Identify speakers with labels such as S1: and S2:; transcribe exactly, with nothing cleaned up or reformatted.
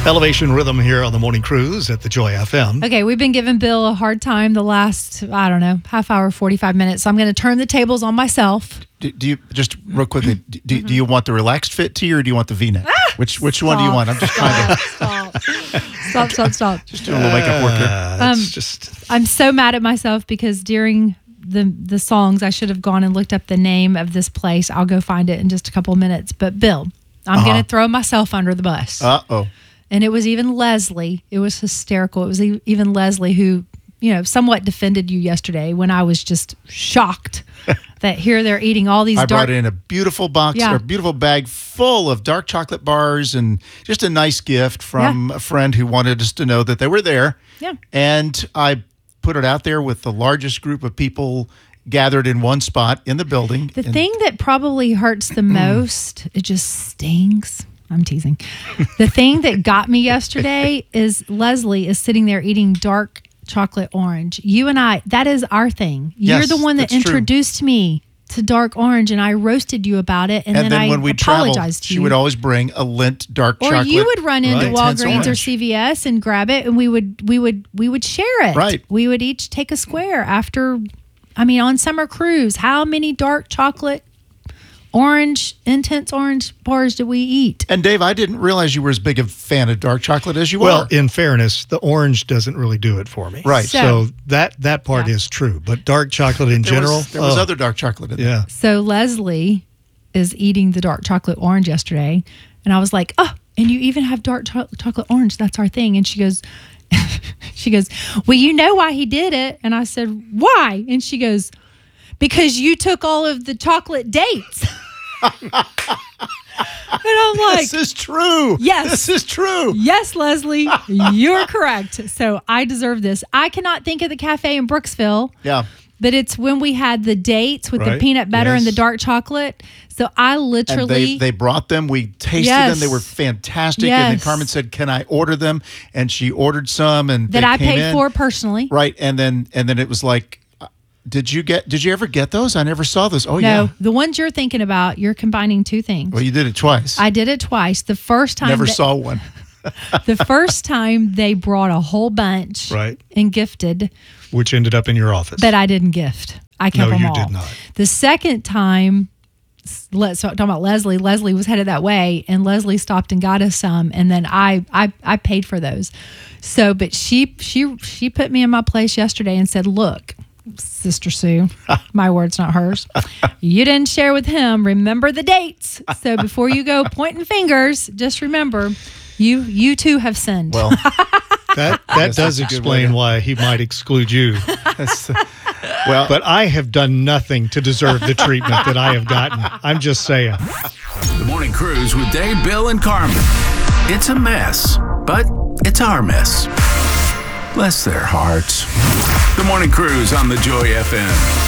S1: Elevation Rhythm here on the Morning Cruise at the Joy F M.
S2: Okay, we've been giving Bill a hard time the last, I don't know, half hour, forty-five minutes. So I'm going to turn the tables on myself.
S3: Do, do you, just real quickly, do, mm-hmm. do you want the relaxed fit tee or do you want the V-neck? Ah, which which stop, one do you want? I'm just trying to...
S2: Stop, stop, stop, stop.
S3: Just doing a little makeup work here.
S1: Uh, um, just...
S2: I'm so mad at myself because during the the songs, I should have gone and looked up the name of this place. I'll go find it in just a couple of minutes. But Bill, I'm uh-huh. going to throw myself under the bus.
S3: Uh-oh.
S2: And it was even Leslie. It was hysterical. It was even Leslie who, you know, somewhat defended you yesterday when I was just shocked that here they're eating all these
S3: I
S2: dark...
S3: brought in a beautiful box
S2: yeah.
S3: or a beautiful bag full of dark chocolate bars and just a nice gift from
S2: yeah.
S3: a friend who wanted us to know that they were there.
S2: Yeah.
S3: And I put it out there with the largest group of people gathered in one spot in the building.
S2: The
S3: and
S2: thing that probably hurts the most, it just stings. I'm teasing. The thing that got me yesterday is Leslie is sitting there eating dark chocolate orange. You and I, that is our thing. You're
S3: yes,
S2: the one that introduced true. me to dark orange, and I roasted you about it, and,
S3: and
S2: then,
S3: then
S2: I
S3: when we
S2: apologized
S3: traveled,
S2: to you.
S3: She would always bring a Lindt dark
S2: or
S3: chocolate.
S2: Or you would run into
S3: right.
S2: Walgreens or C V S and grab it, and we would we would we would share it.
S3: Right.
S2: We would each take a square after. I mean, on summer cruise, how many dark chocolate? Orange, intense orange bars do we eat?
S3: And Dave, I didn't realize you were as big a fan of dark chocolate as you
S1: well,
S3: are.
S1: Well, in fairness, the orange doesn't really do it for me.
S3: Right.
S1: So, so that, that part yeah. is true. But dark chocolate in
S3: there
S1: general.
S3: Was, there was
S1: oh.
S3: other dark chocolate in
S1: yeah.
S3: there.
S2: So Leslie is eating the dark chocolate orange yesterday. And I was like, oh, and you even have dark cho- chocolate orange. That's our thing. And she goes, she goes, well, you know why he did it? And I said, why? And she goes, because you took all of the chocolate dates. And I'm like,
S3: this is true.
S2: Yes.
S3: This is true.
S2: Yes, Leslie, you're correct. So I deserve this. I cannot think of the cafe in Brooksville.
S3: Yeah.
S2: But it's when we had the dates with
S1: right.
S2: the peanut butter
S1: yes.
S2: and the dark chocolate. So I literally...
S3: And they, they brought them. We tasted
S2: yes.
S3: them. They were fantastic.
S2: Yes.
S3: And then Carmen said, can I order them? And she ordered some. and
S2: That
S3: they
S2: I
S3: came
S2: paid
S3: in.
S2: for personally.
S3: Right. And then and then it was like... Did you get? Did you ever get those? I never saw those. Oh,
S2: no,
S3: yeah.
S2: The ones you're thinking about, you're combining two things.
S3: Well, you did it twice.
S2: I did it twice. The first time...
S3: Never
S2: that,
S3: saw one.
S2: The first time they brought a whole bunch
S1: right.
S2: and gifted.
S1: Which ended up in your office.
S2: That I didn't gift. I kept
S1: no,
S2: them
S1: you
S2: all.
S1: did not.
S2: The second time, let's talk about Leslie. Leslie was headed that way, and Leslie stopped and got us some, and then I, I, I paid for those. So, but she, she, she put me in my place yesterday and said, "Look, Sister Sue, my words, not hers. You didn't share with him. Remember the dates. So before you go pointing fingers, just remember, you, you too have sinned."
S3: Well,
S1: that that does explain why he might exclude you.
S3: Well,
S1: but I have done nothing to deserve the treatment that I have gotten. I'm just saying.
S4: The Morning Cruise with Dave, Bill, and Carmen. It's a mess, but it's our mess. Bless their hearts. The Morning Cruise on the Joy F M.